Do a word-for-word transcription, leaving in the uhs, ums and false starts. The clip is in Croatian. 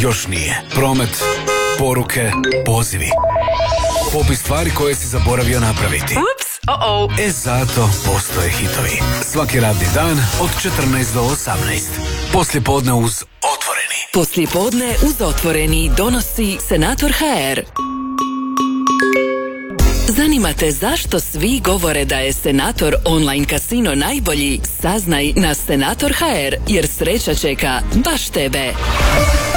Još nije. Promet, poruke, pozivi. Popis stvari koje si zaboravio napraviti. Ups, oh-oh. E zato postoje hitovi. Svaki radni dan od četrnaest do osamnaest. Poslijepodne uz Otvoreni. Poslijepodne uz Otvoreni donosi Senator ha er. Zanima te zašto svi govore da je Senator online kasino najbolji? Saznaj na Senator ha er, jer sreća čeka baš tebe.